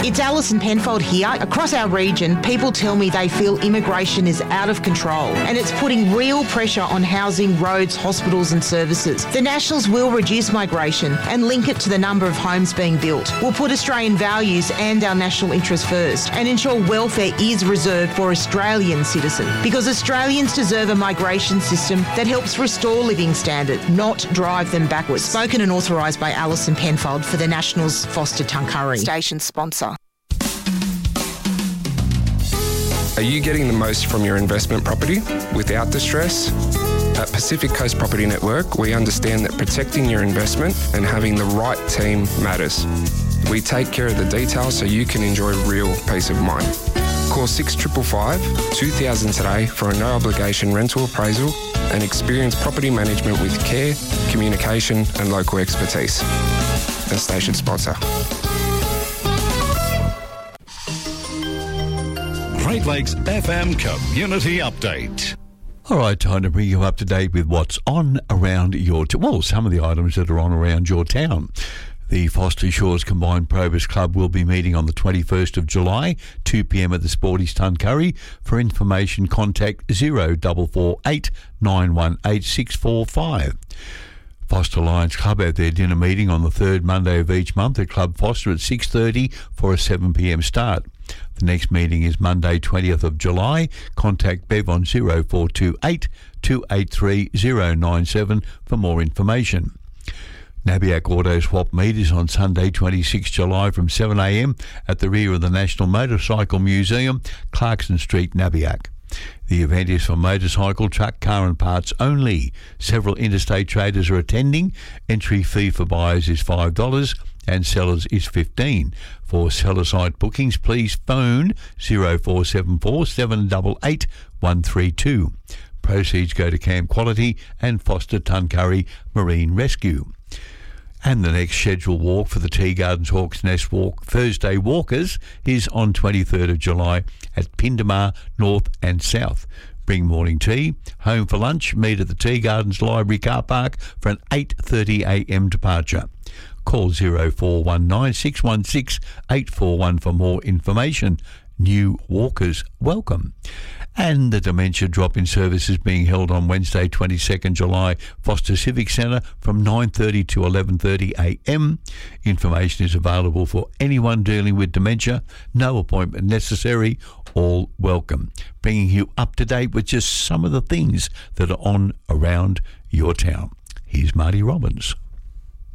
It's Alison Penfold here. Across our region, people tell me they feel immigration is out of control and it's putting real pressure on housing, roads, hospitals and services. The Nationals will reduce migration and link it to the number of homes being built. We'll put Australian values and our national interests first and ensure welfare is reserved for Australian citizens, because Australians deserve a migration system that helps restore living standards, not drive them backwards. Spoken and authorised by Alison Penfold for the Nationals Foster Tuncurry. Station sponsor. Are you getting the most from your investment property without the stress? At Pacific Coast Property Network, we understand that protecting your investment and having the right team matters. We take care of the details so you can enjoy real peace of mind. Call 6555 2000 today for a no-obligation rental appraisal and experience property management with care, communication and local expertise. A station sponsor. Great Lakes FM Community Update. All right, time to bring you up to date with what's on around your some of the items that are on around your town. The Foster Shores Combined Probus Club will be meeting on the 21st of July, 2 p.m. at the Sporties Tuncurry. For information, contact 0448 918 645. Foster Lions Club have their dinner meeting on the third Monday of each month at Club Foster at 6:30 for a 7 p.m. start. The next meeting is Monday 20th of July. Contact Bev on 0428 283 097 for more information. Nabiac Auto Swap Meet is on Sunday 26 July from 7am at the rear of the National Motorcycle Museum, Clarkson Street, Nabiac. The event is for motorcycle, truck, car and parts only. Several interstate traders are attending. Entry fee for buyers is $5 and sellers is $15. For seller site bookings, please phone 0474 788 132. Proceeds go to Cam Quality and Foster Tuncurry Marine Rescue. And the next scheduled walk for the Tea Gardens Hawks Nest Walk Thursday Walkers is on 23rd of July at Pindamar North and South. Bring morning tea, home for lunch, meet at the Tea Gardens Library Car Park for an 8:30am departure. Call 0419 616 841 for more information. New walkers welcome. And the Dementia Drop-In service is being held on Wednesday 22nd July, Foster Civic Centre from 9:30 to 11:30am. Information is available for anyone dealing with dementia. No appointment necessary. All welcome. Bringing you up to date with just some of the things that are on around your town. Here's Marty Robbins.